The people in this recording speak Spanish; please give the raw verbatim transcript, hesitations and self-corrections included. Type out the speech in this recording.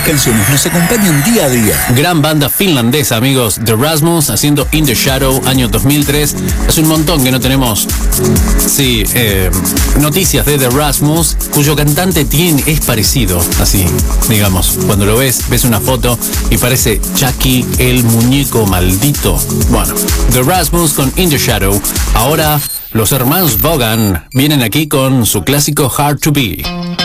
Estas canciones nos acompañan día a día. Gran banda finlandesa, amigos. The Rasmus haciendo In the Shadow, año dos mil tres. Hace un montón que no tenemos, sí, eh, noticias de The Rasmus, cuyo cantante tiene, es parecido, así, digamos. Cuando lo ves, ves una foto y parece Chucky, el muñeco maldito. Bueno, The Rasmus con In the Shadow. Ahora, los hermanos Vaughan vienen aquí con su clásico Hard to Be.